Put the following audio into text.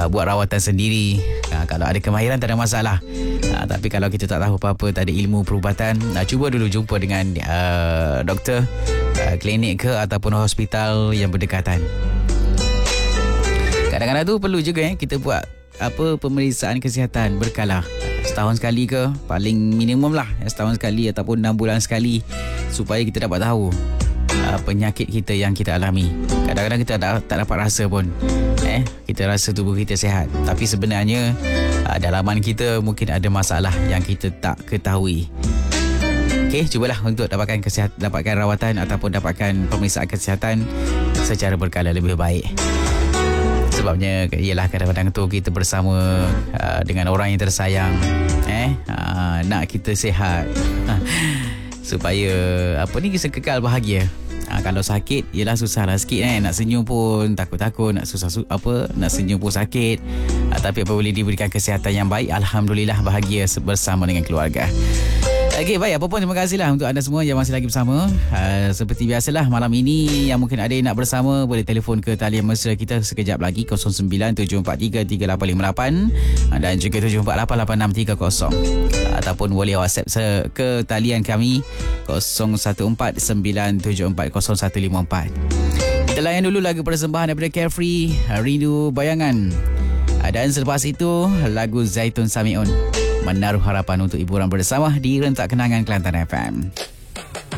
buat rawatan sendiri. Kalau ada kemahiran tak ada masalah. Tapi kalau kita tak tahu apa-apa, tak ada ilmu perubatan, cuba dulu jumpa dengan doktor, klinik ke ataupun hospital yang berdekatan. Kadang-kadang tu perlu juga kita buat pemeriksaan kesihatan berkala. Setahun sekali ke, paling minimum lah setahun sekali ataupun 6 bulan sekali, supaya kita dapat tahu penyakit kita yang kita alami. Kadang-kadang kita tak dapat rasa pun. Kita rasa tubuh kita sihat, tapi sebenarnya dalaman kita mungkin ada masalah yang kita tak ketahui. Okey, cubalah untuk dapatkan rawatan ataupun dapatkan pemeriksaan kesihatan secara berkala lebih baik. Sebabnya ialah kadang-kadang tu kita bersama dengan orang yang tersayang, nak kita sihat supaya kita kekal bahagia. Kalau sakit ialah susahlah sikit, nak senyum pun takut-takut, nak nak senyum pun sakit. Tapi apabila diberikan kesihatan yang baik, alhamdulillah bahagia bersama dengan keluarga. Okey, baik, apa pun terima kasihlah untuk anda semua yang masih lagi bersama. Seperti biasalah, malam ini yang mungkin ada yang nak bersama, boleh telefon ke talian mesra kita sekejap lagi 0977433858 dan juga 74886630, ataupun boleh WhatsApp ke talian kami 0149740154. Kita layan dulu lagu persembahan daripada Carefree, Rindu Bayangan. Dan selepas itu lagu Zaitun Samiun, Menaruh Harapan untuk hiburan bersama di Rentak Kenangan Kelantan FM.